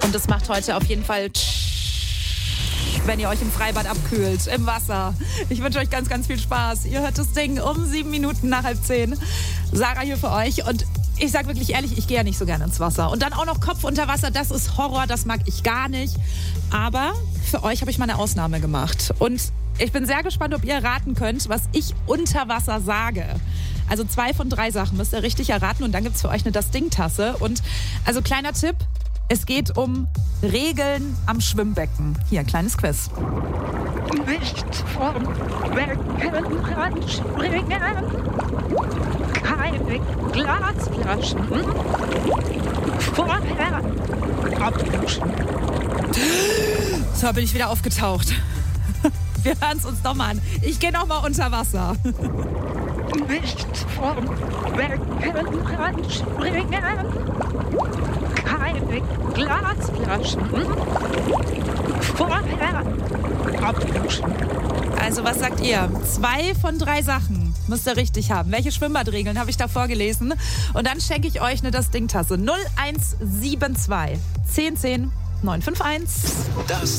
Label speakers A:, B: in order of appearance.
A: Und das macht heute auf jeden Fall wenn ihr euch im Freibad abkühlt, im Wasser. Ich wünsche euch ganz, ganz viel Spaß. Ihr hört das Ding um 7 Minuten nach 9:30. Sarah hier für euch. Und ich sag wirklich ehrlich, ich gehe ja nicht so gerne ins Wasser. Und dann auch noch Kopf unter Wasser, das ist Horror, das mag ich gar nicht. Aber für euch habe ich mal eine Ausnahme gemacht. Und ich bin sehr gespannt, ob ihr raten könnt, was ich unter Wasser sage. Also 2 von 3 Sachen müsst ihr richtig erraten. Und dann gibt es für euch eine Das-Ding-Tasse. Und also kleiner Tipp, es geht um Regeln am Schwimmbecken. Hier, ein kleines Quiz.
B: Nicht vom Beckenrand springen, keine Glasflaschen, vorher abduschen.
A: So, bin ich wieder aufgetaucht. Wir hören es uns doch mal an. Ich gehe noch mal unter Wasser.
B: Nicht vom Beckenrand springen, keine Glasflaschen, vorher abduschen.
A: Also was sagt ihr? 2 von 3 Sachen müsst ihr richtig haben. Welche Schwimmbadregeln habe ich da vorgelesen? Und dann schenke ich euch eine Das-Ding-Tasse. 0172 10 10 951.
C: Das